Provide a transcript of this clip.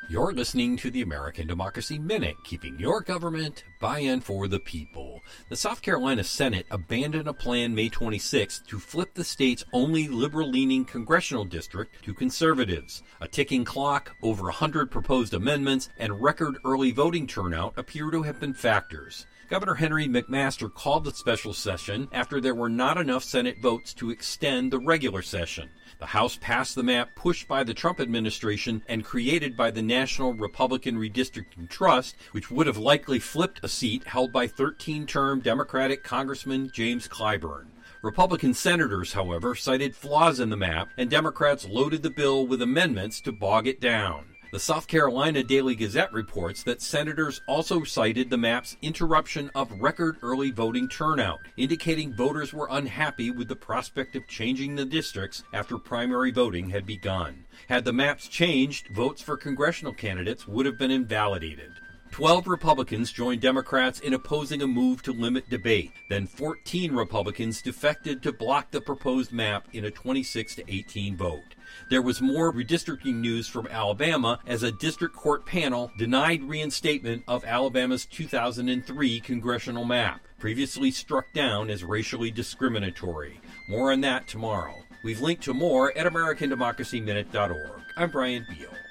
You're listening to the American Democracy Minute, keeping your government by and for the people. The South Carolina Senate abandoned a plan May 26th to flip the state's only liberal-leaning congressional district to conservatives. A ticking clock, over 100 proposed amendments, and record early voting turnout appear to have been factors. Governor Henry McMaster called the special session after there were not enough Senate votes to extend the regular session. The House passed the map pushed by the Trump administration and created by the National Republican Redistricting Trust, which would have likely flipped a seat held by 13-term Democratic Congressman James Clyburn. Republican senators, however, cited flaws in the map, and Democrats loaded the bill with amendments to bog it down. The South Carolina Daily Gazette reports that senators also cited the map's interruption of record early voting turnout, indicating voters were unhappy with the prospect of changing the districts after primary voting had begun. Had the maps changed, votes for congressional candidates would have been invalidated. 12 Republicans joined Democrats in opposing a move to limit debate. Then 14 Republicans defected to block the proposed map in a 26-18 vote. There was more redistricting news from Alabama as a district court panel denied reinstatement of Alabama's 2003 congressional map, previously struck down as racially discriminatory. More on that tomorrow. We've linked to more at AmericanDemocracyMinute.org. I'm Brian Beal.